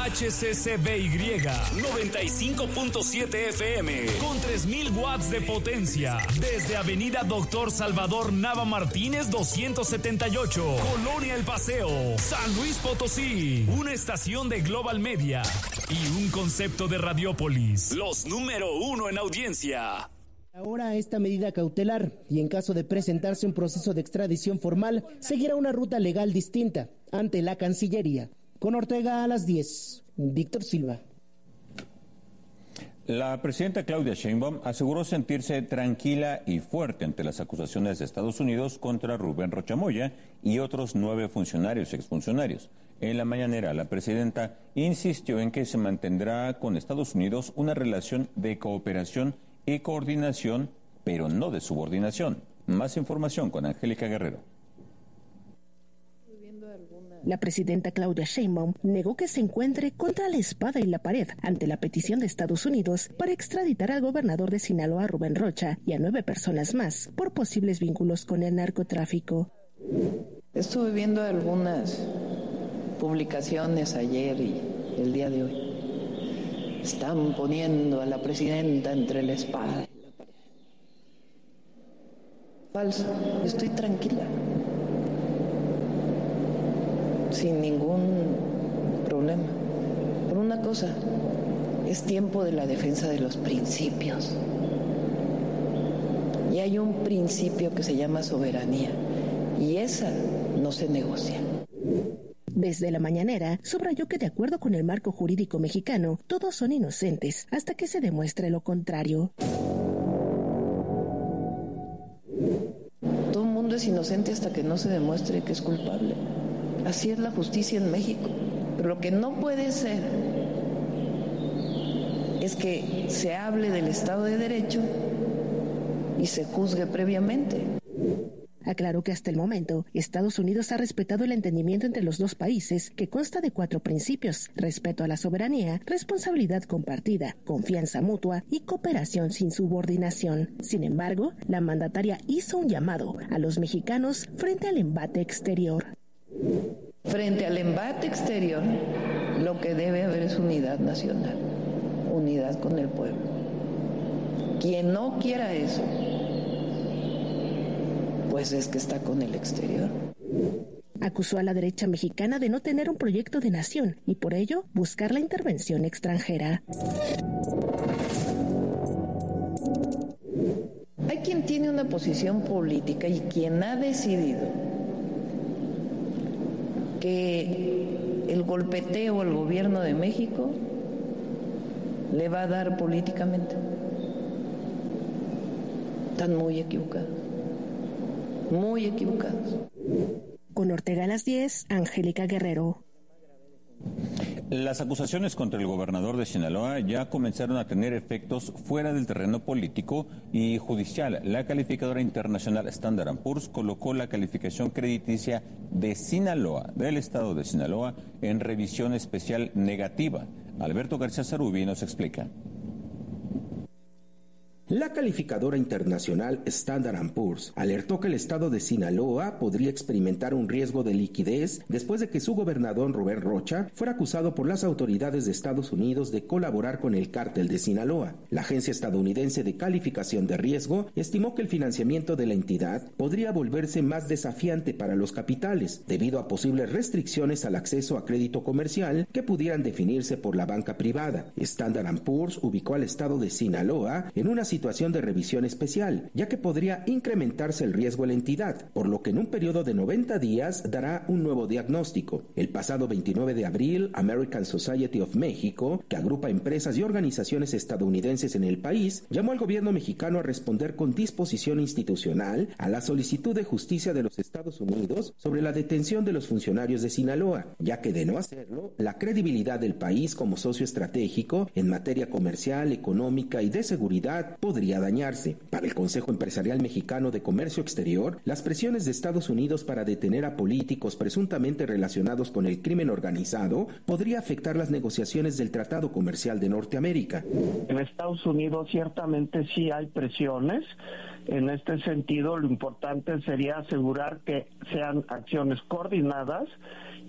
HCCBY 95.7 FM con 3000 watts de potencia desde Avenida Doctor Salvador Nava Martínez 278, Colonia El Paseo, San Luis Potosí. Una estación de Global Media y un concepto de Radiópolis. Los número 1 en audiencia. Ahora esta medida cautelar y en caso de presentarse un proceso de extradición formal, seguirá una ruta legal distinta ante la Cancillería. Con Ortega a las 10, Víctor Silva. La presidenta Claudia Sheinbaum aseguró sentirse tranquila y fuerte ante las acusaciones de Estados Unidos contra Rubén Rocha Moya y otros 9 funcionarios y exfuncionarios. En la mañanera, la presidenta insistió en que se mantendrá con Estados Unidos una relación de cooperación y coordinación, pero no de subordinación. Más información con Angélica Guerrero. La presidenta Claudia Sheinbaum negó que se encuentre contra la espada y la pared ante la petición de Estados Unidos para extraditar al gobernador de Sinaloa, Rubén Rocha, y a 9 personas más por posibles vínculos con el narcotráfico. Estuve viendo algunas publicaciones ayer y el día de hoy. Están poniendo a la presidenta entre la espada y la pared. Falso, estoy tranquila. Sin ningún problema. Por una cosa, es tiempo de la defensa de los principios. Y hay un principio que se llama soberanía, y esa no se negocia. Desde la mañanera, subrayó que de acuerdo con el marco jurídico mexicano, todos son inocentes hasta que se demuestre lo contrario. Todo el mundo es inocente hasta que no se demuestre que es culpable. Así es la justicia en México. Pero lo que no puede ser es que se hable del Estado de Derecho y se juzgue previamente. Aclaró que hasta el momento, Estados Unidos ha respetado el entendimiento entre los dos países, que consta de 4 principios: respeto a la soberanía, responsabilidad compartida, confianza mutua y cooperación sin subordinación. Sin embargo, la mandataria hizo un llamado a los mexicanos frente al embate exterior. Frente al embate exterior, lo que debe haber es unidad nacional, unidad con el pueblo. Quien no quiera eso, pues es que está con el exterior. Acusó a la derecha mexicana de no tener un proyecto de nación y por ello buscar la intervención extranjera. Hay quien tiene una posición política y quien ha decidido que el golpeteo al gobierno de México le va a dar políticamente. Están muy equivocados. Muy equivocados. Con Ortega a las 10, Angélica Guerrero. Las acusaciones contra el gobernador de Sinaloa ya comenzaron a tener efectos fuera del terreno político y judicial. La calificadora internacional Standard & Poor's colocó la calificación crediticia de Sinaloa, del estado de Sinaloa, en revisión especial negativa. Alberto García Zarubi nos explica. La calificadora internacional Standard & Poor's alertó que el estado de Sinaloa podría experimentar un riesgo de liquidez después de que su gobernador Rubén Rocha fuera acusado por las autoridades de Estados Unidos de colaborar con el cártel de Sinaloa. La agencia estadounidense de calificación de riesgo estimó que el financiamiento de la entidad podría volverse más desafiante para los capitales debido a posibles restricciones al acceso a crédito comercial que pudieran definirse por la banca privada. Standard & Poor's ubicó al estado de Sinaloa en una situación de revisión especial, ya que podría incrementarse el riesgo de la entidad, por lo que en un periodo de 90 días dará un nuevo diagnóstico. El pasado 29 de abril, American Society of Mexico, que agrupa empresas y organizaciones estadounidenses en el país, llamó al gobierno mexicano a responder con disposición institucional a la solicitud de justicia de los Estados Unidos sobre la detención de los funcionarios de Sinaloa, ya que de no hacerlo, la credibilidad del país como socio estratégico en materia comercial, económica y de seguridad podría dañarse. Para el Consejo Empresarial Mexicano de Comercio Exterior, las presiones de Estados Unidos para detener a políticos presuntamente relacionados con el crimen organizado podría afectar las negociaciones del Tratado Comercial de Norteamérica. En Estados Unidos ciertamente sí hay presiones. En este sentido, lo importante sería asegurar que sean acciones coordinadas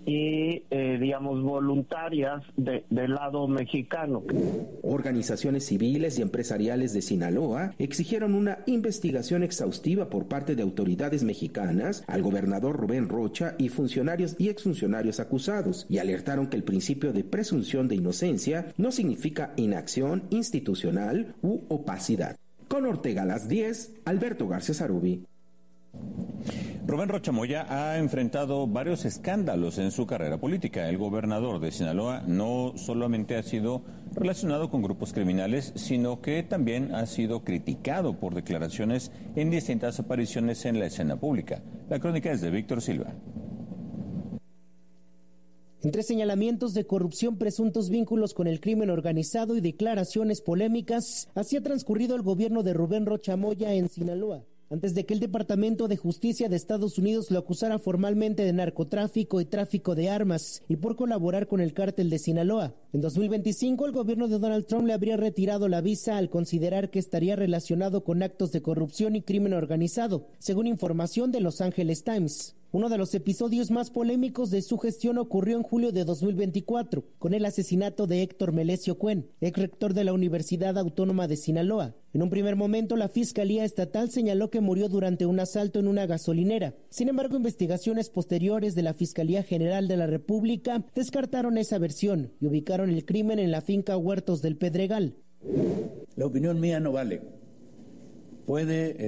y, voluntarias del lado mexicano. Organizaciones civiles y empresariales de Sinaloa exigieron una investigación exhaustiva por parte de autoridades mexicanas al gobernador Rubén Rocha y funcionarios y exfuncionarios acusados, y alertaron que el principio de presunción de inocencia no significa inacción institucional u opacidad. Con Ortega a las 10, Alberto García Sarubi. Rubén Rocha Moya ha enfrentado varios escándalos en su carrera política. El gobernador de Sinaloa no solamente ha sido relacionado con grupos criminales, sino que también ha sido criticado por declaraciones en distintas apariciones en la escena pública. La crónica es de Víctor Silva. Entre señalamientos de corrupción, presuntos vínculos con el crimen organizado y declaraciones polémicas, así ha transcurrido el gobierno de Rubén Rocha Moya en Sinaloa, antes de que el Departamento de Justicia de Estados Unidos lo acusara formalmente de narcotráfico y tráfico de armas y por colaborar con el cártel de Sinaloa. En 2025, el gobierno de Donald Trump le habría retirado la visa al considerar que estaría relacionado con actos de corrupción y crimen organizado, según información de Los Angeles Times. Uno de los episodios más polémicos de su gestión ocurrió en julio de 2024, con el asesinato de Héctor Melesio Cuen, ex rector de la Universidad Autónoma de Sinaloa. En un primer momento, la Fiscalía Estatal señaló que murió durante un asalto en una gasolinera. Sin embargo, investigaciones posteriores de la Fiscalía General de la República descartaron esa versión y ubicaron el crimen en la finca Huertos del Pedregal. La opinión mía no vale. Puede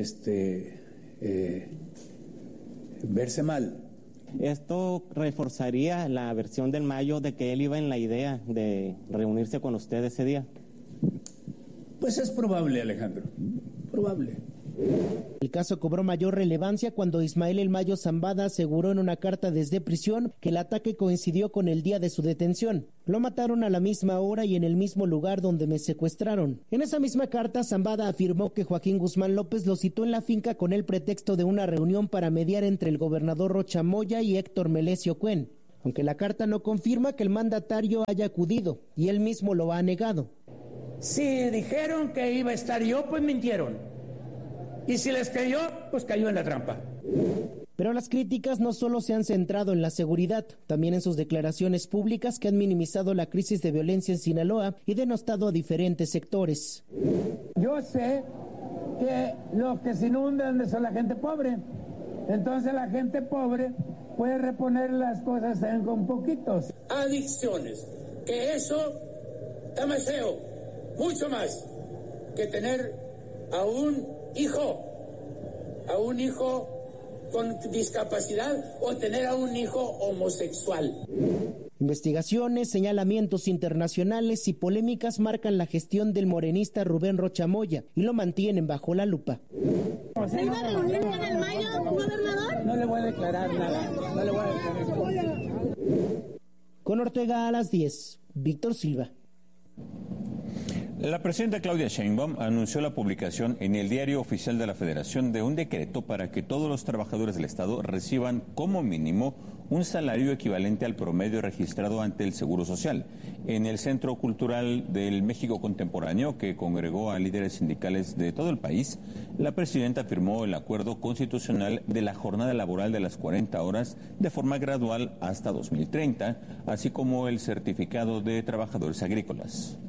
verse mal. Esto reforzaría la versión del Mayo de que él iba en la idea de reunirse con usted ese día. Pues es probable, Alejandro, probable. El caso cobró mayor relevancia cuando Ismael El Mayo Zambada aseguró en una carta desde prisión que el ataque coincidió con el día de su detención. Lo mataron a la misma hora y en el mismo lugar donde me secuestraron. En esa misma carta, Zambada afirmó que Joaquín Guzmán López lo citó en la finca con el pretexto de una reunión para mediar entre el gobernador Rocha Moya y Héctor Melesio Cuen, aunque la carta no confirma que el mandatario haya acudido, y él mismo lo ha negado. Si dijeron que iba a estar yo, pues mintieron. Y si les creyó, pues cayó en la trampa. Pero las críticas no solo se han centrado en la seguridad, también en sus declaraciones públicas que han minimizado la crisis de violencia en Sinaloa y denostado a diferentes sectores. Yo sé que los que se inundan son la gente pobre. Entonces la gente pobre puede reponer las cosas con poquitos. Adicciones, que eso está más feo, mucho más, que tener a un hijo con discapacidad o tener a un hijo homosexual. Investigaciones, señalamientos internacionales y polémicas marcan la gestión del morenista Rubén Rocha Moya y lo mantienen bajo la lupa. ¿Se iba a reunir con el Mayo, gobernador? No le voy a declarar nada. Con Ortega a las 10, Víctor Silva. La presidenta Claudia Sheinbaum anunció la publicación en el Diario Oficial de la Federación de un decreto para que todos los trabajadores del Estado reciban como mínimo un salario equivalente al promedio registrado ante el Seguro Social. En el Centro Cultural del México Contemporáneo, que congregó a líderes sindicales de todo el país, la presidenta firmó el acuerdo constitucional de la jornada laboral de las 40 horas de forma gradual hasta 2030, así como el certificado de trabajadores agrícolas.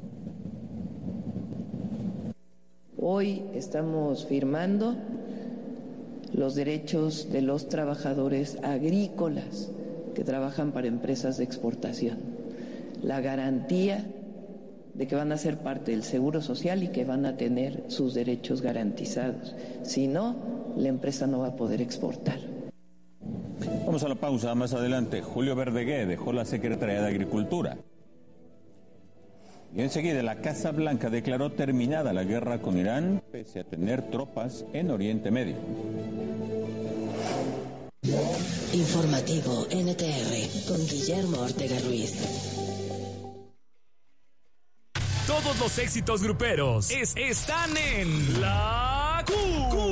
Hoy estamos firmando los derechos de los trabajadores agrícolas que trabajan para empresas de exportación, la garantía de que van a ser parte del Seguro Social y que van a tener sus derechos garantizados. Si no, la empresa no va a poder exportar. Vamos a la pausa. Más adelante, Julio Verdegué dejó la Secretaría de Agricultura. Y enseguida la Casa Blanca declaró terminada la guerra con Irán, pese a tener tropas en Oriente Medio. Informativo NTR con Guillermo Ortega Ruiz. Todos los éxitos gruperos están en La Q.